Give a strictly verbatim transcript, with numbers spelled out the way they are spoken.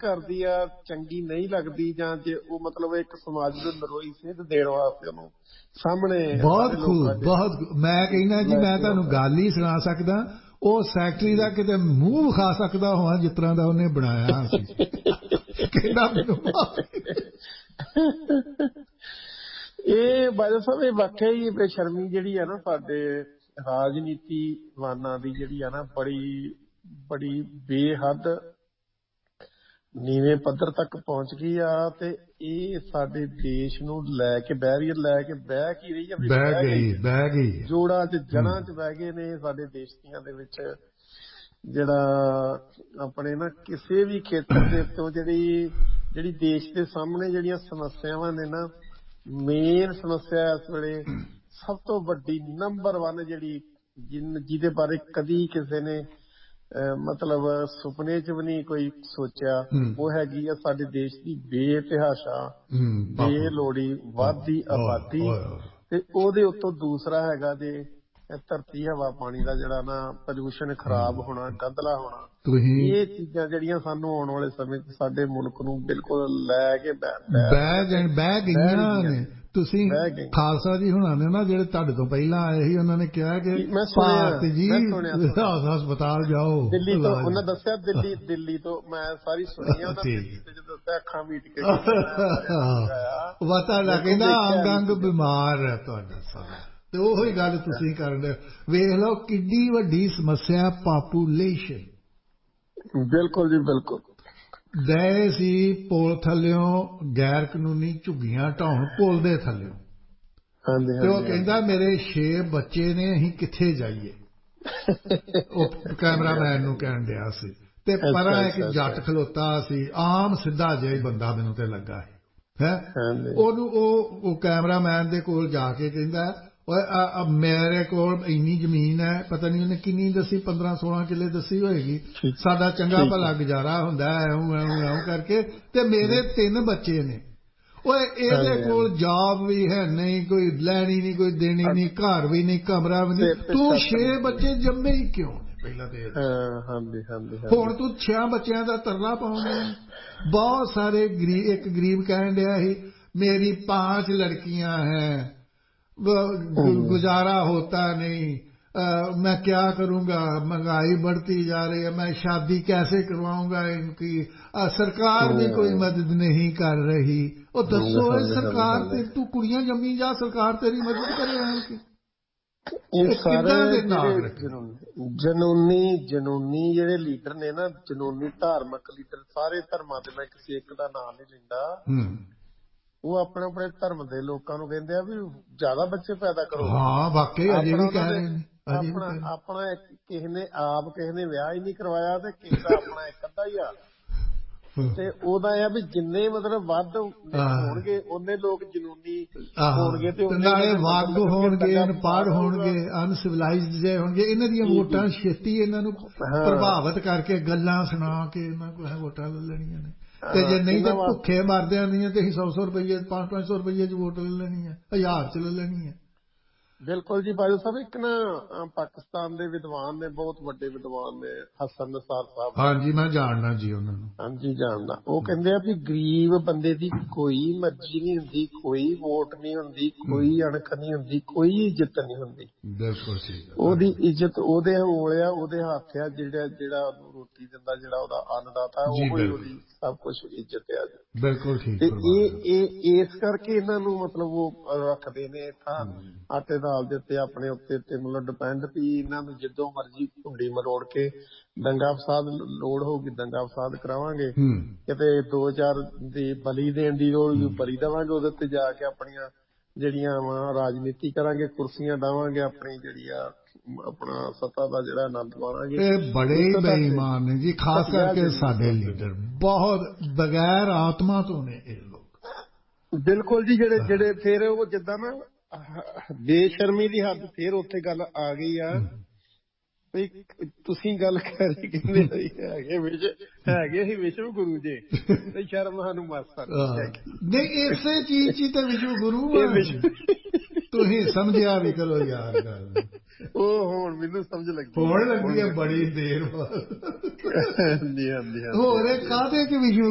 ਕਰਦੀ ਆ ਚੰਗੀ ਨਹੀਂ ਲੱਗਦੀ, ਜਾਂ ਜੇ ਉਹ ਮਤਲਬ ਇੱਕ ਸਮਾਜ ਨੂੰ ਨਰੋਈ ਸੇਧ ਦੇਣ ਵਾਸਤੇ ਉਹਨੂੰ ਸਾਹਮਣੇ ਬਹੁਤ ਖੂਬ ਬਹੁਤ। ਮੈਂ ਕਹਿੰਦਾ ਜੀ ਮੈਂ ਤੁਹਾਨੂੰ ਗੱਲ ਹੀ ਸੁਣਾ ਸਕਦਾ, ਉਹ ਸੈਕਟਰੀ ਦਾ ਕਿਤੇ ਮੂੰਹ ਵਿਖਾ ਸਕਦਾ ਹੋਵਾਂ ਜਿਸ ਤਰ੍ਹਾਂ ਦਾ ਉਹਨੇ ਬਣਾਇਆ ਸੀ। ਕਹਿੰਦਾ ਮੈਨੂੰ ਇਹ ਬਾਜਵਾ ਸਾਹਿਬ, ਇਹ ਵਾਕਿਆ ਹੀ ਬੇਸ਼ਰਮੀ ਜਿਹੜੀ ਆ ਨਾ ਸਾਡੇ ਰਾਜਨੀਤੀਵਾਨਾਂ ਦੀ ਜਿਹੜੀ ਆ ਨਾ, ਬੜੀ ਬੜੀ ਬੇਹੱਦ ਨੀਵੇਂ ਪੱਧਰ ਤੱਕ ਪਹੁੰਚ ਗਈ ਆ। ਤੇ ਇਹ ਸਾਡੇ ਦੇਸ਼ ਨੂੰ ਲੈ ਕੇ ਬੈਰੀਅਰ ਲੈ ਕੇ ਬਹਿ ਕੀ ਰਹੀ ਆ, ਬਹਿ ਗਈ ਬਹਿ ਗਈ ਜੋੜਾਂ ਚ ਜੜ੍ਹਾਂ ਚ ਬਹਿ ਗਏ ਨੇ ਸਾਡੇ ਦੇਸ਼ ਦੀਆਂ ਦੇ ਵਿੱਚ। ਜਿਹੜਾ ਆਪਣੇ ਨਾ ਕਿਸੇ ਵੀ ਖੇਤਰ ਦੇ ਉੱਤੋਂ ਜਿਹੜੀ ਜਿਹੜੀ ਦੇਸ਼ ਦੇ ਸਾਹਮਣੇ ਜਿਹੜੀਆਂ ਸਮੱਸਿਆਵਾਂ ਨੇ ਨਾ, ਮੇਨ ਸਮੱਸਿਆ ਇਸ ਵੇਲੇ ਸਭ ਤੋਂ ਵੱਡੀ ਨੰਬਰ ਵਨ ਜਿਹੜੀ ਜਿਨ ਜਿਹਦੇ ਬਾਰੇ ਕਦੀ ਕਿਸੇ ਨੇ ਮਤਲਬ ਸੁਪਨੇ ਚ ਵੀ ਨਹੀਂ ਕੋਈ ਸੋਚਿਆ, ਉਹ ਹੈਗੀ ਆ ਸਾਡੇ ਦੇਸ਼ ਦੀ ਬੇਤਹਾਸ਼ਾ ਬੇਲੋੜੀ ਵੱਧਦੀ ਆਬਾਦੀ। ਤੇ ਉਹਦੇ ਉੱਤੋਂ ਦੂਸਰਾ ਹੈਗਾ ਜੇ ਧਰਤੀ ਹਵਾ ਪਾਣੀ ਦਾ ਜਿਹੜਾ ਨਾ ਪ੍ਰਦੂਸ਼ਣ ਖਰਾਬ ਹੋਣਾ, ਗੰਧਲਾ ਹੋਣਾ। ਇਹ ਚੀਜ਼ਾਂ ਜਿਹੜੀਆਂ ਸਾਨੂੰ ਆਉਣ ਵਾਲੇ ਸਮੇਂ ਚ ਸਾਡੇ ਮੁਲਕ ਨੂੰ ਬਿਲਕੁਲ ਲੈ ਕੇ ਬਹਿ ਬਹਿ ਗਈਆਂ ਨੇ। ਤੁਸੀਂ ਖਾਲਸਾ ਜੀ ਹੁਣਾਂ ਨੇ ਨਾ ਜਿਹੜੇ ਤੁਹਾਡੇ ਤੋਂ ਪਹਿਲਾਂ ਆਏ ਸੀ, ਉਹਨਾਂ ਨੇ ਕਿਹਾ ਕਿ ਭਾਰਤ ਜੀ ਹਸਪਤਾਲ ਜਾਓ ਦਿੱਲੀ ਤੋਂ। ਉਹਨਾਂ ਦੱਸਿਆ ਦਿੱਲੀ ਦਿੱਲੀ ਤੋਂ ਮੈਂ ਸਾਰੀ ਸੁਣੀ ਆ ਉਹਨਾਂ ਦਿੱਲੀ ਤੇ ਜਦੋਂ ਦੱਸਿਆ ਅੱਖਾਂ ਮੀਟ ਕੇ ਪਤਾ ਲੱਗ ਕਹਿੰਦਾ ਅੰਗ ਅੰਗ ਬਿਮਾਰ ਹੈ ਤੁਹਾਡਾ ਸਾਰਾ। ਤੇ ਉਹੀ ਗੱਲ ਤੁਸੀਂ ਕਰਨ ਦੇ, ਵੇਖ ਲਓ ਕਿੱਡੀ ਵੱਡੀ ਸਮੱਸਿਆ ਪਾਪੂਲੇਸ਼ਨ। ਬਿਲਕੁਲ ਜੀ ਬਿਲਕੁਲ। ਗਏ ਸੀ ਪੁਲ ਥੱਲਿਓਂ ਗੈਰ ਕਾਨੂੰਨੀ ਝੁੱਗੀਆਂ ਢਾਉਣ ਪੁਲ ਦੇ ਥੱਲਿਓਂ, ਤੇ ਉਹ ਕਹਿੰਦਾ ਮੇਰੇ ਛੇ ਬੱਚੇ ਨੇ, ਅਸੀਂ ਕਿੱਥੇ ਜਾਈਏ। ਉਹ ਕੈਮਰਾਮੈਨ ਨੂੰ ਕਹਿਣ ਡਿਆ ਸੀ। ਤੇ ਪਰਾਂ ਇੱਕ ਜੱਟ ਖਲੋਤਾ ਸੀ, ਆਮ ਸਿੱਧਾ ਜਿਹਾ ਬੰਦਾ ਮੈਨੂੰ ਤੇ ਲੱਗਾ ਹੈ। ਉਹਨੂੰ ਉਹ ਕੈਮਰਾਮੈਨ ਦੇ ਕੋਲ ਜਾ ਕੇ ਕਹਿੰਦਾ ਮੇਰੇ ਕੋਲ ਇੰਨੀ ਜ਼ਮੀਨ ਹੈ, ਪਤਾ ਨਹੀਂ ਉਹਨੇ ਕਿੰਨੀ ਦੱਸੀ, ਪੰਦਰਾਂ ਸੋਲਾਂ ਕਿੱਲੇ ਦੱਸੀ ਹੋਏਗੀ, ਸਾਡਾ ਚੰਗਾ ਭਲਾ ਗੁਜ਼ਾਰਾ ਹੁੰਦਾ ਐਉਂ ਐਉਂ ਐਉਂ ਕਰਕੇ, ਤੇ ਮੇਰੇ ਤਿੰਨ ਬੱਚੇ ਨੇ। ਓਏ ਇਹਦੇ ਕੋਲ ਜੌਬ ਵੀ ਹੈ ਨਹੀਂ, ਕੋਈ ਲੈਣੀ ਨਹੀਂ, ਕੋਈ ਦੇਣੀ ਨਹੀਂ, ਘਰ ਵੀ ਨਹੀਂ, ਕਮਰਾ ਵੀ ਨਹੀਂ। ਤੂੰ ਛੇ ਬੱਚੇ ਜੰਮੇ ਹੀ ਕਿਉਂ ਨੇ ਪਹਿਲਾਂ ਤੇ? ਹੁਣ ਤੂੰ ਛਿਆਂ ਬੱਚਿਆਂ ਦਾ ਤਰਲਾ ਪਾਉਂਦਾ। ਬਹੁਤ ਸਾਰੇ ਗਰੀਬ, ਇੱਕ ਗਰੀਬ ਕਹਿਣ ਡਿਆ ਸੀ ਮੇਰੀ ਪਾंच लड़कियां हैं, गुजारा होता नहीं, मैं क्या करूंगा, महंगाई बढ़ती जा रही है, मैं शादी कैसे करवाऊंगा इनकी, सरकार भी कोई मदद नहीं कर रही। और दसो सरकार ते तू कुड़ियां जम्मी जा, सरकार तेरी मदद करे। ਇਹ ਸਾਰੇ ਜਨੂਨੀ ਜਨੂਨੀ ਜਿਹੜੇ ਲੀਡਰ ਨੇ ਨਾ, ਜਨੂਨੀ ਧਾਰਮਿਕ ਲੀਡਰ, ਸਾਰੇ ਧਰਮਾਂ ਦੇ, ਮੈਂ ਕਿਸੇ ਇੱਕ ਦਾ ਨਾਂ ਨਹੀਂ ਲੈਂਦਾ, ਉਹ ਆਪਣੇ ਆਪਣੇ ਧਰਮ ਦੇ ਲੋਕਾਂ ਨੂੰ ਕਹਿੰਦੇ ਆ ਵੀ ਜ਼ਿਆਦਾ ਬੱਚੇ ਪੈਦਾ ਕਰੋ। ਹਾਂ ਵਾਕਈ ਅਜੇ ਵੀ ਕਹਿ ਰਹੇ ਨੇ। ਆਪਣਾ ਆਪਣਾ ਕਿਸੇ ਨੇ ਆਪ ਕਿਸੇ ਨੇ ਵਿਆਹ ਹੀ ਨਹੀਂ ਕਰਵਾਇਆ, ਤੇ ਕਿਸੇ ਦਾ ਆਪਣਾ ਇੱਕ ਅੱਧਾ ਹੀ ਆ। ਤੇ ਉਹਦਾ ਆ ਵੀ ਜਿੰਨੇ ਮਤਲਬ ਵੱਧ ਹੋਣਗੇ ਉਹਨੇ ਲੋਕ ਜਨੂਨੀ ਹੋਣਗੇ, ਤੇ ਨਾਲੇ ਵਾਗ ਹੋਣਗੇ, ਅਨਪੜ੍ਹ ਹੋਣਗੇ, ਅਨਸਿਵਲਾਈਜ਼ਡ ਜੇ ਹੋਣਗੇ। ਇਹਨਾਂ ਦੀਆਂ ਵੋਟਾਂ ਛੇਤੀ ਇਹਨਾਂ ਨੂੰ ਪ੍ਰਭਾਵਿਤ ਕਰਕੇ ਗੱਲਾਂ ਸੁਣਾ ਕੇ ਇਹਨਾਂ ਕੋਲ ਵੋਟਾਂ ਲੈ ਲੈਣੀਆਂ ਨੇ। ਤੇ ਜੇ ਨਹੀਂ ਤਾਂ ਭੁੱਖੇ ਮਰਦਿਆਂ ਨਹੀਂ ਤੇ ਅਸੀਂ ਸੌ ਸੌ ਰੁਪਈਏ ਪੰਜ ਪੰਜ ਸੌ ਰੁਪਈਏ ਚ ਵੋਟ ਲੈ ਲੈਣੀ ਹੈ, ਹਜ਼ਾਰ ਚ ਲੈ ਲੈਣੀ ਹੈ। ਬਿਲਕੁਲ ਜੀ ਬਾਜਵਾ ਸਾਹਿਬ, ਇੱਕ ਨਾ ਪਾਕਿਸਤਾਨ ਦੇ ਵਿਦਵਾਨ ਨੇ, ਬਹੁਤ ਵੱਡੇ ਵਿਦਵਾਨ ਨੇ, ਹਸਨ ਨਿਸਾਰ ਸਾਹਿਬ। ਹਾਂਜੀ ਮੈਂ ਜਾਣਦਾ ਜੀ ਉਹਨਾਂ ਨੂੰ। ਹਾਂਜੀ ਜਾਣਦਾ। ਉਹ ਕਹਿੰਦੇ ਆ ਵੀ ਗਰੀਬ ਬੰਦੇ ਦੀ ਕੋਈ ਮਰਜ਼ੀ ਨਹੀਂ ਹੁੰਦੀ, ਕੋਈ ਵੋਟ ਨਹੀਂ ਹੁੰਦੀ, ਕੋਈ ਅਣਖ ਨਹੀਂ ਹੁੰਦੀ, ਕੋਈ ਇੱਜ਼ਤ ਨਹੀਂ ਹੁੰਦੀ। ਬਿਲਕੁਲ ਠੀਕ। ਉਹਦੀ ਇੱਜ਼ਤ ਉਹਦੇ ਕੋਲ ਆ, ਉਹਦੇ ਹੱਥ ਆ, ਜਿਹੜਾ ਜਿਹੜਾ ਉਹਨੂੰ ਰੋਟੀ ਦਿੰਦਾ, ਜਿਹੜਾ ਉਹਦਾ ਅੰਨਦਾਤਾ, ਉਹ ਹੀ ਉਹਦੀ ਸਭ ਕੁਛ ਇੱਜ਼ਤ ਆ। ਬਿਲਕੁਲ ਠੀਕ। ਤੇ ਇਹ ਇਹ ਇਸ ਕਰਕੇ ਇਹਨਾਂ ਨੂੰ ਮਤਲਬ ਉਹ ਰੱਖਦੇ ਨੇ ਥਾਂ ਆਟੇ ਦਾਲ ਦੇ ਉੱਤੇ ਆਪਣੇ ਉੱਤੇ ਤੇ ਮਤਲਬ ਡਿਪੈਂਡ, ਵੀ ਇਹਨਾਂ ਨੂੰ ਜਿੱਦੋਂ ਮਰਜ਼ੀ ਢੁੰਡੀ ਮਰੋੜ ਕੇ ਦੰਗਾ ਫਸਾਦ ਲੋੜ ਹੋਊਗੀ ਦੰਗਾ ਫਸਾਦ ਕਰਾਵਾਂਗੇ, ਕਿਤੇ ਦੋ ਚਾਰ ਦੀ ਬਲੀ ਦੇਣ ਦੀ ਲੋੜ ਹੋਊਗੀ ਬਲੀ ਦੇਵਾਂਗੇ, ਉਹਦੇ ਉੱਤੇ ਜਾ ਕੇ ਆਪਣੀਆਂ ਜਿਹੜੀਆਂ ਵਾ ਰਾਜਨੀਤੀ ਕਰਾਂਗੇ, ਕੁਰਸੀਆਂ ਡਾਵਾਂਗੇ, ਆਪਣੀ ਜਿਹੜੀ ਆ ਆਪਣਾ ਸੱਤਾ ਦਾ ਜਿਹੜਾ ਆਨੰਦ ਮਾਣਾਂਗੇ। ਇਹ ਬੜੇ ਹੀ ਬੇਈਮਾਨ ਨੇ ਜੀ, ਖਾਸ ਕਰਕੇ ਸਾਡੇ ਲੀਡਰ ਬਹੁਤ ਬਗੈਰ ਆਤਮਾ ਤੋਂ ਨੇ ਇਹ ਲੋਕ। ਬਿਲਕੁਲ ਜੀ। ਜਿਹੜੇ ਜਿਹੜੇ ਫਿਰ ਉਹ ਜਿੱਦਾਂ ਨਾ ਬੇਸ਼ਰਮੀ ਦੀ ਹੱਦ ਫਿਰ ਉੱਥੇ ਗੱਲ ਆ ਗਈ ਆ ਵੀ ਤੁਸੀਂ ਗੱਲ ਕਰੀ ਕਹਿੰਦੇ ਹੈਗੇ ਵਿਸ਼ ਹੈਗੇ ਸੀ ਵਿਸ਼ਵ ਗੁਰੂ ਜੀ, ਤੇ ਸ਼ਰਮ ਸਾਨੂੰ ਮਾਸਾ ਨਹੀਂ। ਇਸੇ ਚੀਜ਼ ਚ ਤਾਂ ਵਿਸ਼ਵ ਗੁਰੂ ਤੁਸੀਂ ਸਮਝਿਆ ਵੀ ਕਰੋ ਯਾਰ ਗੱਲ। ਉਹ ਹੁਣ ਮੈਨੂੰ ਸਮਝ ਲੱਗੀ, ਹੋਣ ਲੱਗੀ ਹੈ ਬੜੀ ਦੇਰ ਬਾਅਦ। ਹਾਂਜੀ ਹਾਂਜੀ। ਹੋਰ ਕਾਹਦੇ ਚ ਵਿਸ਼ਵ